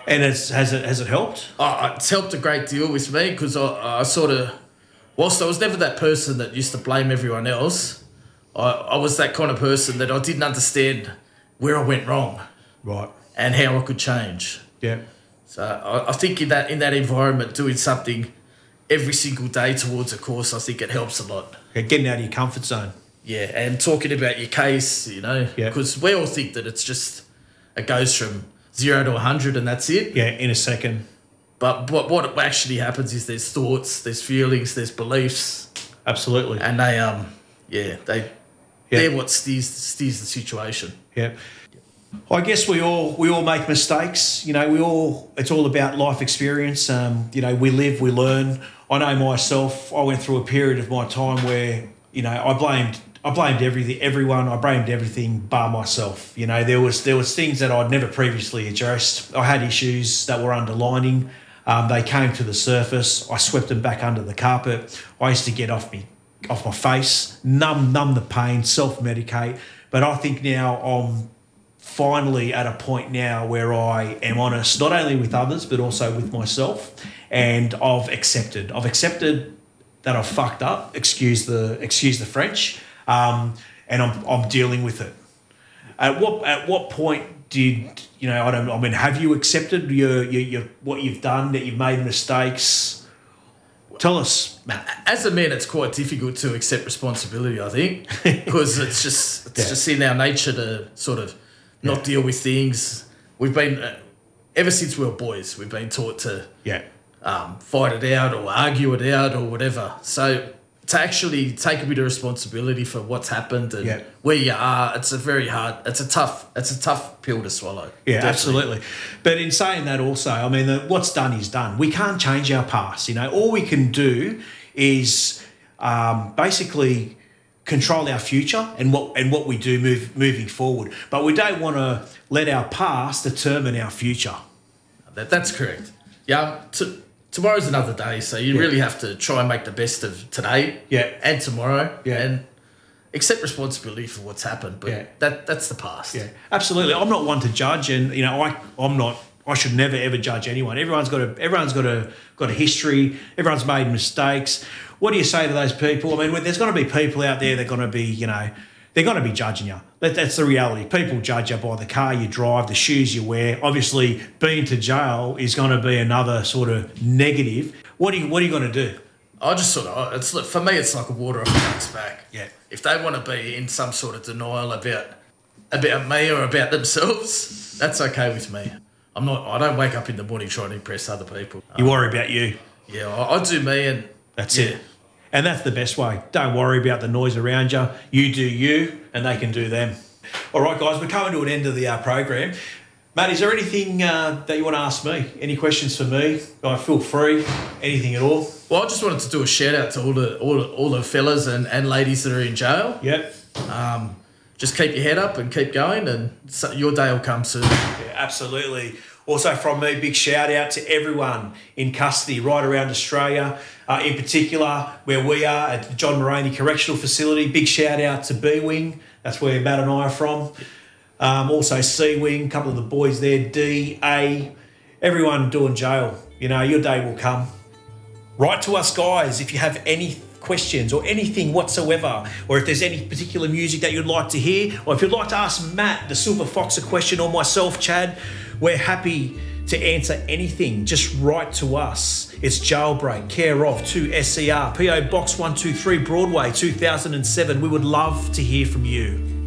And has it helped? It's helped a great deal with me because I sort of, whilst I was never that person that used to blame everyone else, I was that kind of person that I didn't understand where I went wrong. Right. And how I could change. Yeah. So I think in that environment, doing something every single day towards a course, I think it helps a lot. Yeah, getting out of your comfort zone. Yeah, and talking about your case, you know, because we all think that it goes from 0 to 100 and that's it. Yeah, in a second. But what actually happens is there's thoughts, there's feelings, there's beliefs. Absolutely. And they're what steers the situation. Yeah. I guess we all make mistakes. You know, it's all about life experience. You know, we live, we learn. I know myself, I went through a period of my time where, you know, I blamed everyone. I blamed everything bar myself. You know, there was things that I'd never previously addressed. I had issues that were underlining. They came to the surface. I swept them back under the carpet. I used to get off my face, numb the pain, self-medicate. But I think now I'm finally at a point now where I am honest, not only with others, but also with myself. And I've accepted that I've fucked up, excuse the French, and I'm dealing with it. At what point did, you know, have you accepted your what you've done, that you've made mistakes? Tell us. As a man, it's quite difficult to accept responsibility, I think, because it's just in our nature to sort of not deal with things. We've been, ever since we were boys, we've been taught to fight it out or argue it out or whatever. So to actually take a bit of responsibility for what's happened and where you are, it's a tough pill to swallow. Yeah, definitely. Absolutely. But in saying that also, I mean, what's done is done. We can't change our past. You know, all we can do is basically control our future and what we do moving forward. But we don't want to let our past determine our future. That's correct. Yeah. Tomorrow's another day, so you really have to try and make the best of today and tomorrow and accept responsibility for what's happened. But that's the past. Yeah, absolutely. I'm not one to judge, and you know, I should never ever judge anyone. Everyone's got a history. Everyone's made mistakes. What do you say to those people? I mean, there's going to be people out there that are going to be, you know, they're going to be judging you. That's the reality. People judge you by the car you drive, the shoes you wear. Obviously, being to jail is going to be another sort of negative. What are you going to do? I just for me, it's like a water off a duck's back. Yeah. If they want to be in some sort of denial about me or about themselves, that's okay with me. I don't wake up in the morning trying to impress other people. You worry about you. Yeah, I do me, and that's it. And that's the best way. Don't worry about the noise around you. You do you, and they can do them. All right, guys, we're coming to an end of the program. Matt, is there anything that you want to ask me? Any questions for me? Feel free. Anything at all? Well, I just wanted to do a shout out to all the fellas and ladies that are in jail. Yep. Just keep your head up and keep going, and your day will come soon. Yeah, absolutely. Also from me, big shout out to everyone in custody right around Australia, in particular where we are at the John Moroney Correctional Facility. Big shout out to B-Wing, that's where Matt and I are from. Also C-Wing, a couple of the boys there, D, A, everyone doing jail. You know, your day will come. Write to us, guys, if you have any questions or anything whatsoever, or if there's any particular music that you'd like to hear, or if you'd like to ask Matt, the Silver Fox, a question, or myself, Chad, we're happy to answer anything. Just write to us. It's Jailbreak, care of 2SCR, PO Box 123, Broadway, 2007. We would love to hear from you.